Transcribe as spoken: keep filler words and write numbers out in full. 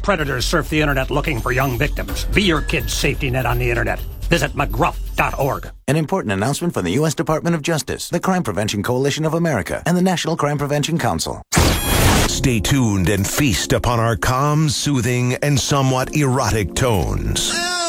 predators surf the internet looking for young victims. Be your kid's safety net on the internet. Visit mcgruff dot org. An important announcement from the U S Department of Justice, the Crime Prevention Coalition of America, and the National Crime Prevention Council. Stay tuned and feast upon our calm, soothing, and somewhat erotic tones.